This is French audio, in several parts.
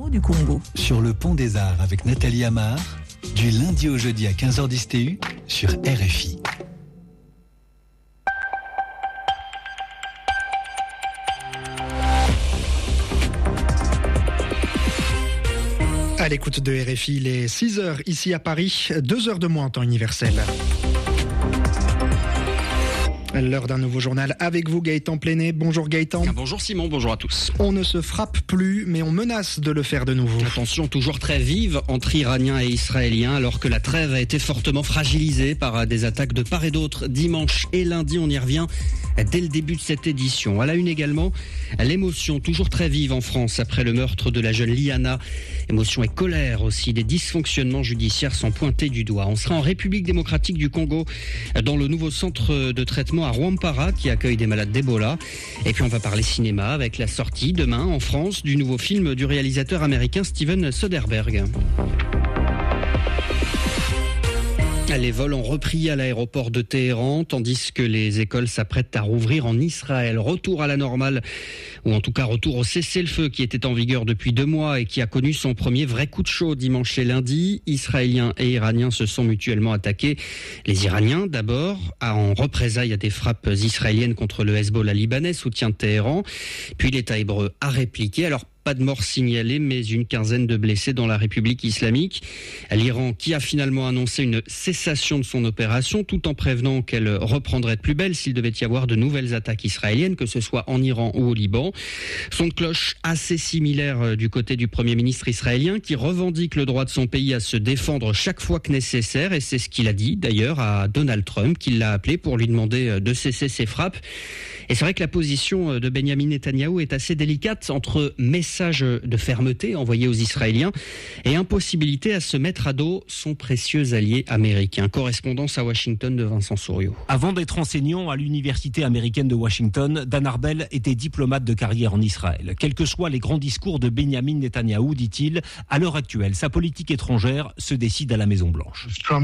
du Congo. Sur le pont des Arts avec Nathalie Amar, du lundi au jeudi à 15h10 TU sur RFI. À l'écoute de RFI, il est 6h ici à Paris, 2h de moins en temps universel. L'heure d'un nouveau journal avec vous, Gaëtan Pléné. Bonjour Gaëtan. Bonjour Simon, bonjour à tous. On ne se frappe plus, mais on menace de le faire de nouveau. La tension toujours très vive entre Iraniens et Israéliens, alors que la trêve a été fortement fragilisée par des attaques de part et d'autre dimanche et lundi. On y revient dès le début de cette édition. À la une également, l'émotion toujours très vive en France après le meurtre de la jeune Liana. Émotion et colère aussi, des dysfonctionnements judiciaires sont pointés du doigt. On sera en République démocratique du Congo, dans le nouveau centre de traitement à Rwampara qui accueille des malades d'Ebola. Et puis on va parler cinéma avec la sortie demain en France du nouveau film du réalisateur américain Steven Soderbergh. Les vols ont repris à l'aéroport de Téhéran, tandis que les écoles s'apprêtent à rouvrir en Israël. Retour à la normale, ou en tout cas retour au cessez-le-feu qui était en vigueur depuis 2 mois et qui a connu son premier vrai coup de chaud dimanche et lundi. Israéliens et Iraniens se sont mutuellement attaqués. Les Iraniens d'abord, en représailles à des frappes israéliennes contre le Hezbollah libanais, soutien de Téhéran. Puis l'État hébreu a répliqué. Alors, pas de mort signalée, mais une quinzaine de blessés dans la République islamique. L'Iran qui a finalement annoncé une cessation de son opération, tout en prévenant qu'elle reprendrait de plus belle s'il devait y avoir de nouvelles attaques israéliennes, que ce soit en Iran ou au Liban. Son de cloche assez similaire du côté du Premier ministre israélien, qui revendique le droit de son pays à se défendre chaque fois que nécessaire, et c'est ce qu'il a dit d'ailleurs à Donald Trump, qui l'a appelé pour lui demander de cesser ses frappes. Et c'est vrai que la position de Benyamin Netanyahou est assez délicate entre message de fermeté envoyé aux Israéliens et impossibilité à se mettre à dos son précieux allié américain. Correspondance à Washington de Vincent Souriau. Avant d'être enseignant à l'université américaine de Washington, Dan Arbel était diplomate de carrière en Israël. Quels que soient les grands discours de Benyamin Netanyahou, dit-il, à l'heure actuelle, sa politique étrangère se décide à la Maison-Blanche.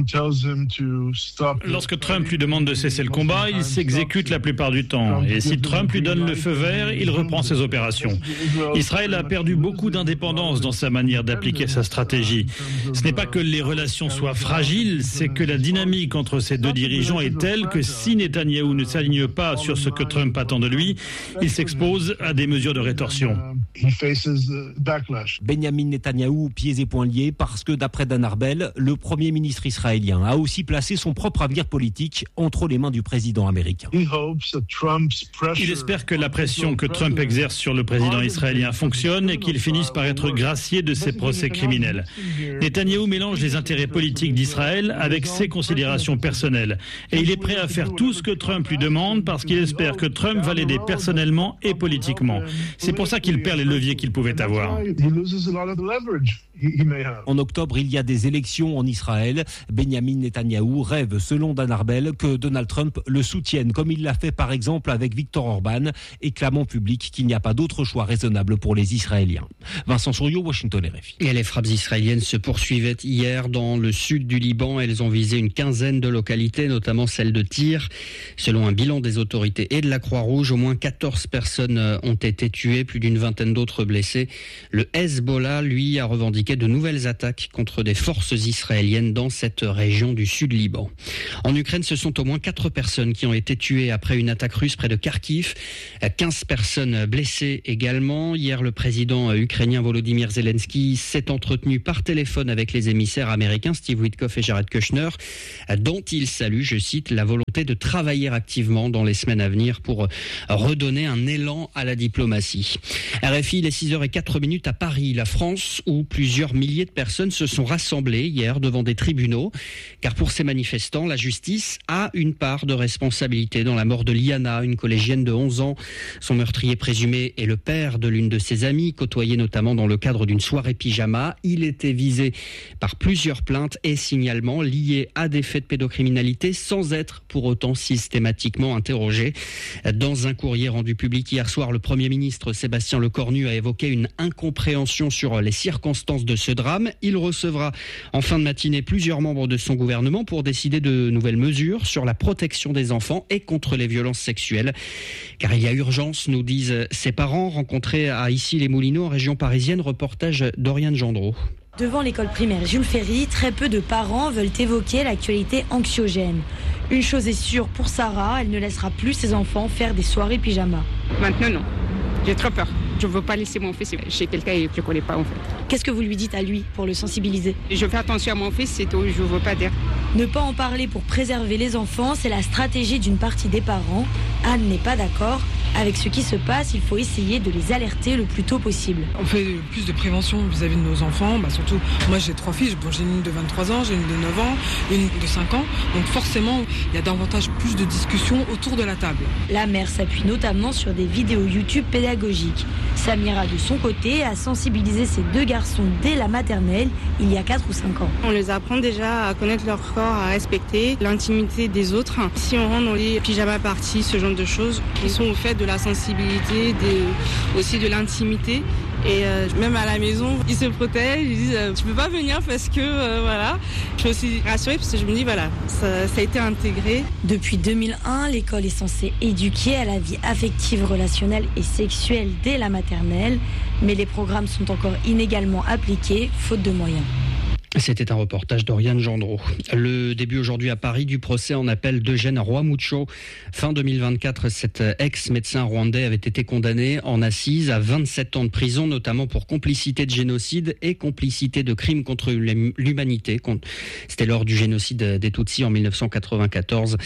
Lorsque Trump lui demande de cesser le combat, il s'exécute la plupart du temps. Et si Trump lui donne le feu vert, il reprend ses opérations. Israël a perdu beaucoup d'indépendance dans sa manière d'appliquer sa stratégie. Ce n'est pas que les relations soient fragiles, c'est que la dynamique entre ces deux dirigeants est telle que si Netanyahou ne s'aligne pas sur ce que Trump attend de lui, il s'expose à des mesures de rétorsion. Benyamin Netanyahou, pieds et poings liés, parce que d'après Dan Arbel, le Premier ministre israélien a aussi placé son propre avenir politique entre les mains du président américain. Il espère que la pression que Trump exerce sur le président israélien fonctionne et qu'il finisse par être gracié de ses procès criminels. Netanyahou mélange les intérêts politiques d'Israël avec ses considérations personnelles. Et il est prêt à faire tout ce que Trump lui demande parce qu'il espère que Trump va l'aider personnellement et politiquement. C'est pour ça qu'il perd les leviers qu'il pouvait avoir. En octobre, il y a des élections en Israël. Benyamin Netanyahou rêve, selon Dan Arbel, que Donald Trump le soutienne, comme il l'a fait par exemple avec Viktor Orban, et clame en public qu'il n'y a pas d'autre choix raisonnable pour les Israéliens. Vincent Souriau, Washington RFI. Et les frappes israéliennes se poursuivaient hier dans le sud du Liban. Elles ont visé une quinzaine de localités, notamment celle de Tyr. Selon un bilan des autorités et de la Croix-Rouge, au moins 14 personnes ont été tuées, plus d'une vingtaine d'autres blessées. Le Hezbollah, lui, a revendiqué de nouvelles attaques contre des forces israéliennes dans cette région du sud Liban. En Ukraine, ce sont au moins 4 personnes qui ont été tuées après une attaque russe près de Kharkiv. 15 personnes blessées également. Hier, le président ukrainien Volodymyr Zelensky s'est entretenu par téléphone avec les émissaires américains Steve Witkoff et Jared Kushner, dont il salue, je cite, la volonté de travailler activement dans les semaines à venir pour redonner un élan à la diplomatie. RFI, il est 6h04 à Paris, la France, où plusieurs milliers de personnes se sont rassemblées hier devant des tribunaux, car pour ces manifestants, la justice a une part de responsabilité dans la mort de Liana, une collégienne de 11 ans. Son meurtrier présumé est le père de l'une de ses amies, côtoyée notamment dans le cadre d'une soirée pyjama. Il était visé par plusieurs plaintes et signalements liés à des faits de pédocriminalité sans être pour autant systématiquement interrogé. Dans un courrier rendu public hier soir, le Premier ministre Sébastien Lecornu a évoqué une incompréhension sur les circonstances de ce drame. Il recevra en fin de matinée plusieurs membres de son gouvernement pour décider de nouvelles mesures sur la protection des enfants et contre les violences sexuelles. Car il y a urgence, nous disent ses parents, rencontrés à Issy-les Issy-les-Moulineaux en région parisienne. Reportage d'Oriane Gendreau. Devant l'école primaire Jules Ferry, très peu de parents veulent évoquer l'actualité anxiogène. Une chose est sûre pour Sarah, elle ne laissera plus ses enfants faire des soirées pyjama. Maintenant, non. J'ai trop peur. Je ne veux pas laisser mon fils chez quelqu'un que je ne connais pas en fait. Qu'est-ce que vous lui dites à lui pour le sensibiliser ? Je fais attention à mon fils, c'est tout, je ne veux pas dire. Ne pas en parler pour préserver les enfants, c'est la stratégie d'une partie des parents. Anne n'est pas d'accord. Avec ce qui se passe, il faut essayer de les alerter le plus tôt possible. On fait plus de prévention vis-à-vis de nos enfants. Surtout, moi j'ai 3 filles. J'ai une de 23 ans, j'ai une de 9 ans, une de 5 ans. Donc forcément, il y a davantage plus de discussions autour de la table. La mère s'appuie notamment sur des vidéos YouTube pédagogiques. Samira, de son côté, a sensibilisé ses 2 garçons dès la maternelle, il y a 4 ou 5 ans. On les apprend déjà à connaître leur corps, à respecter l'intimité des autres. Si on rentre dans les pyjama parties, ce genre de choses, ils sont au fait de la sensibilité, aussi de l'intimité. Et même à la maison, ils se protègent, ils disent tu peux pas venir parce que voilà. Je suis aussi rassurée parce que je me dis voilà, ça a été intégré. Depuis 2001, l'école est censée éduquer à la vie affective, relationnelle et sexuelle dès la maternelle, mais les programmes sont encore inégalement appliqués, faute de moyens. C'était un reportage d'Oriane Gendreau. Le début aujourd'hui à Paris du procès en appel d'Eugène Rwamucho. Fin 2024, cet ex-médecin rwandais avait été condamné en assises à 27 ans de prison, notamment pour complicité de génocide et complicité de crimes contre l'humanité. C'était lors du génocide des Tutsis en 1994.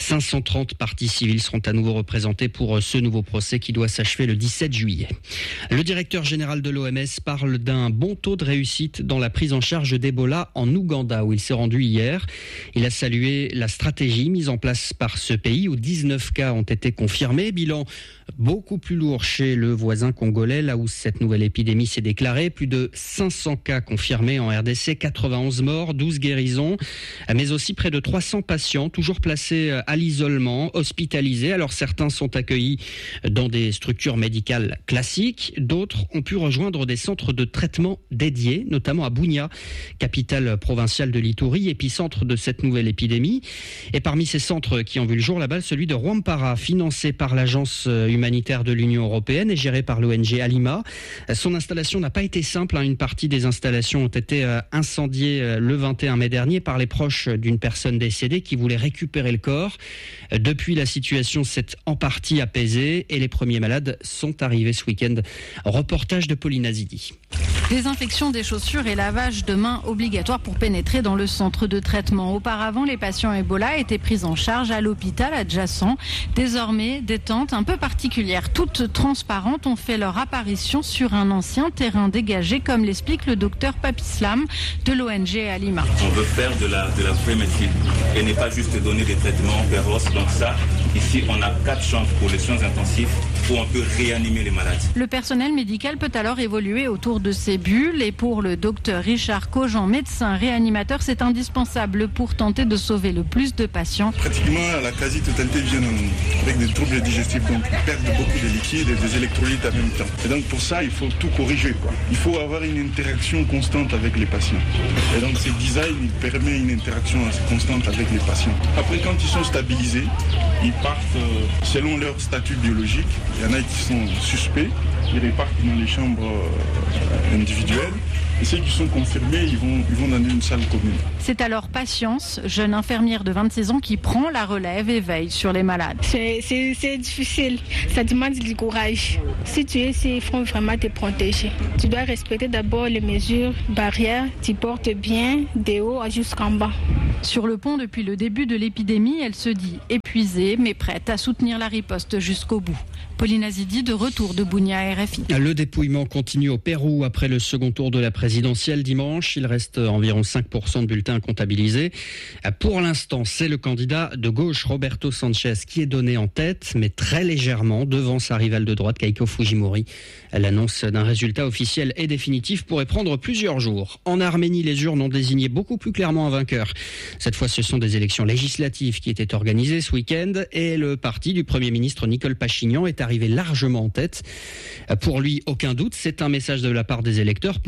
530 parties civiles seront à nouveau représentées pour ce nouveau procès qui doit s'achever le 17 juillet. Le directeur général de l'OMS parle d'un bon taux de réussite dans la prise en charge d'Ebola en Ouganda, où il s'est rendu hier. Il a salué la stratégie mise en place par ce pays, où 19 cas ont été confirmés. Bilan beaucoup plus lourd chez le voisin congolais, là où cette nouvelle épidémie s'est déclarée. Plus de 500 cas confirmés en RDC, 91 morts, 12 guérisons, mais aussi près de 300 patients, toujours placés à l'isolement, hospitalisés. Alors certains sont accueillis dans des structures médicales classiques, d'autres ont pu rejoindre des centres de traitement dédiés, notamment à Bunia, capitale provinciale de l'Ituri, épicentre de cette nouvelle épidémie. Et parmi ces centres qui ont vu le jour là-bas, celui de Rwampara, financé par l'agence humanitaire de l'Union européenne et géré par l'ONG Alima. Son installation n'a pas été simple. Une partie des installations ont été incendiées le 21 mai dernier par les proches d'une personne décédée qui voulait récupérer le corps. Depuis, la situation s'est en partie apaisée et les premiers malades sont arrivés ce week-end. Reportage de Pauline Azidi. Désinfection des chaussures et lavage de mains obligatoire pour pénétrer dans le centre de traitement. Auparavant, les patients Ebola étaient pris en charge à l'hôpital adjacent. Désormais, des tentes un peu particulières, toutes transparentes, ont fait leur apparition sur un ancien terrain dégagé, comme l'explique le docteur Papislam de l'ONG Alima. On veut faire de la vraie médecine et n'est pas juste donner des traitements féroces. Donc ça, ici, on a 4 chambres pour les soins intensifs où on peut réanimer les malades. Le personnel médical peut alors évoluer autour de ces bulles et pour le docteur Richard Cogent, médecin réanimateur, c'est indispensable pour tenter de sauver le plus de patients. Pratiquement la quasi-totalité viennent avec des troubles digestifs, donc ils perdent beaucoup de liquides et des électrolytes en même temps. Et donc pour ça, il faut tout corriger, Il faut avoir une interaction constante avec les patients. Et donc ce design, il permet une interaction constante avec les patients. Après, quand ils sont stabilisés, ils partent selon leur statut biologique. Il y en a qui sont suspects, ils repartent dans les chambres individuelles. Et ceux qui sont confirmés, ils vont dans une salle commune. C'est alors Patience, jeune infirmière de 26 ans, qui prend la relève et veille sur les malades. C'est difficile, ça demande du courage. Si tu es ici, il faut vraiment te protéger. Tu dois respecter d'abord les mesures barrières, tu portes bien de haut jusqu'en bas. Sur le pont depuis le début de l'épidémie, elle se dit épuisée mais prête à soutenir la riposte jusqu'au bout. Pauline Azidi, de retour de Bunia à RFI. Le dépouillement continue au Pérou après le second tour de la présidentielle dimanche. Il reste environ 5% de bulletins comptabilisés. Pour l'instant, c'est le candidat de gauche, Roberto Sanchez, qui est donné en tête, mais très légèrement devant sa rivale de droite, Keiko Fujimori. L'annonce d'un résultat officiel et définitif pourrait prendre plusieurs jours. En Arménie, les urnes ont désigné beaucoup plus clairement un vainqueur. Cette fois, ce sont des élections législatives qui étaient organisées ce week-end et le parti du Premier ministre Nicole Pachinian est arrivé largement en tête. Pour lui, aucun doute, c'est un message de la part des électeurs pour poursuivre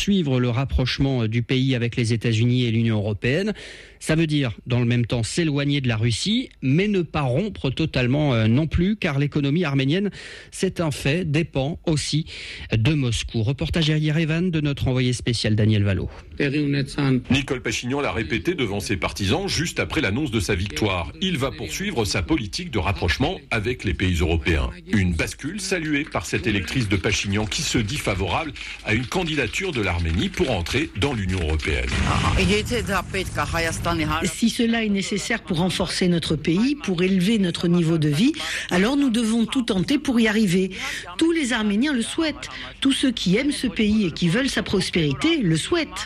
poursuivre le rapprochement du pays avec les États-Unis et l'Union européenne. Ça veut dire, dans le même temps, s'éloigner de la Russie, mais ne pas rompre totalement non plus, car l'économie arménienne, c'est un fait, dépend aussi de Moscou. Reportage à Yerevan de notre envoyé spécial Daniel Valo. Nicole Pachinian l'a répété devant ses partisans juste après l'annonce de sa victoire. Il va poursuivre sa politique de rapprochement avec les pays européens. Une bascule saluée par cette électrice de Pachinian qui se dit favorable à une candidature de l'Arménie pour entrer dans l'Union européenne. Si cela est nécessaire pour renforcer notre pays, pour élever notre niveau de vie, alors nous devons tout tenter pour y arriver. Tous les Arméniens le souhaitent. Tous ceux qui aiment ce pays et qui veulent sa prospérité le souhaitent.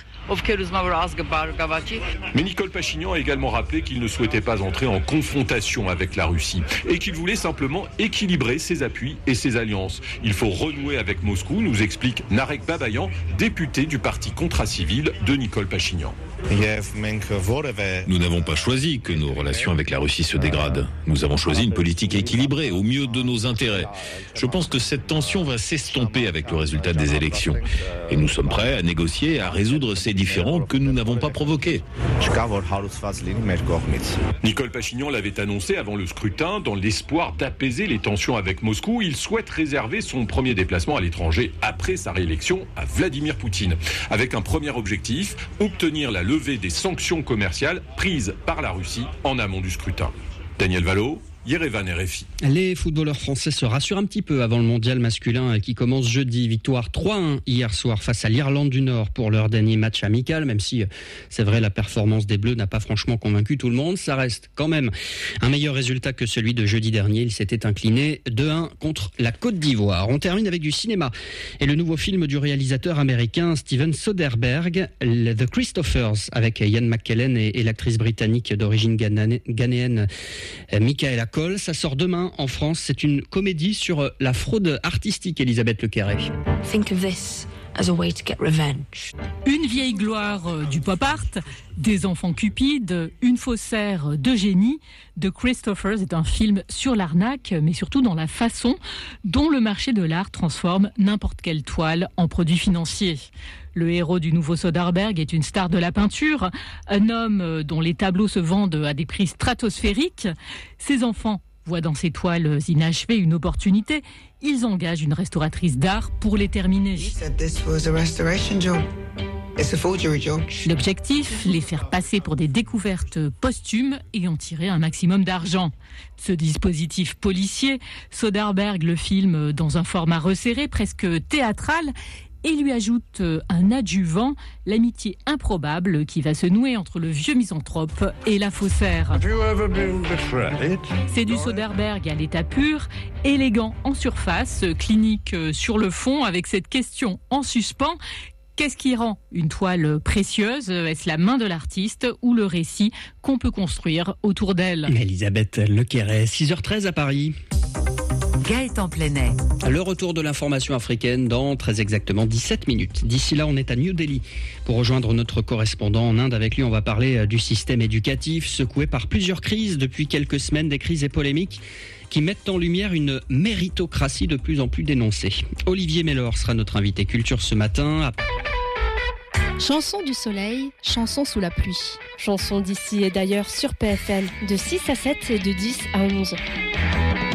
Mais Nicole Pachinian a également rappelé qu'il ne souhaitait pas entrer en confrontation avec la Russie et qu'il voulait simplement équilibrer ses appuis et ses alliances. Il faut renouer avec Moscou, nous explique Narek Babayan, député du parti Contracivil de Nicole Pachinian. Nous n'avons pas choisi que nos relations avec la Russie se dégradent. Nous avons choisi une politique équilibrée, au mieux de nos intérêts. Je pense que cette tension va s'estomper avec le résultat des élections. Et nous sommes prêts à négocier et à résoudre ces différends que nous n'avons pas provoqués. Nicole Pachinian l'avait annoncé avant le scrutin. Dans l'espoir d'apaiser les tensions avec Moscou, il souhaite réserver son premier déplacement à l'étranger après sa réélection à Vladimir Poutine. Avec un premier objectif, obtenir la levée des sanctions commerciales prises par la Russie en amont du scrutin. Daniel Valo, Yerevan, RFI. Les footballeurs français se rassurent un petit peu avant le mondial masculin qui commence jeudi. Victoire 3-1 hier soir face à l'Irlande du Nord pour leur dernier match amical, même si c'est vrai la performance des Bleus n'a pas franchement convaincu tout le monde. Ça reste quand même un meilleur résultat que celui de jeudi dernier. Ils s'étaient inclinés 2-1 contre la Côte d'Ivoire. On termine avec du cinéma et le nouveau film du réalisateur américain Steven Soderbergh, The Christophers, avec Ian McKellen et l'actrice britannique d'origine ghanéenne Michaela Coel. Ça sort demain en France. C'est une comédie sur la fraude artistique, Elisabeth Lequerret. Think of this as a way to get revenge. Une vieille gloire du pop art, des enfants cupides, une faussaire de génie. The Christophers est un film sur l'arnaque, mais surtout dans la façon dont le marché de l'art transforme n'importe quelle toile en produit financier. Le héros du nouveau Soderbergh est une star de la peinture, un homme dont les tableaux se vendent à des prix stratosphériques. Ses enfants voient dans ces toiles inachevées une opportunité. Ils engagent une restauratrice d'art pour les terminer. L'objectif, les faire passer pour des découvertes posthumes et en tirer un maximum d'argent. Ce dispositif policier, Soderbergh le filme dans un format resserré, presque théâtral, et lui ajoute un adjuvant, l'amitié improbable qui va se nouer entre le vieux misanthrope et la faussaire. C'est du Soderbergh à l'état pur, élégant en surface, clinique sur le fond, avec cette question en suspens. Qu'est-ce qui rend une toile précieuse ? Est-ce la main de l'artiste ou le récit qu'on peut construire autour d'elle ? Elisabeth Lequerret, 6h13 à Paris. Gaëtan Plenet. Le retour de l'information africaine dans très exactement 17 minutes. D'ici là, on est à New Delhi pour rejoindre notre correspondant en Inde. Avec lui, on va parler du système éducatif secoué par plusieurs crises depuis quelques semaines, des crises et polémiques qui mettent en lumière une méritocratie de plus en plus dénoncée. Olivier Mellor sera notre invité culture ce matin. Chanson du soleil, chanson sous la pluie. Chanson d'ici et d'ailleurs sur PFL, de 6 à 7 et de 10 à 11.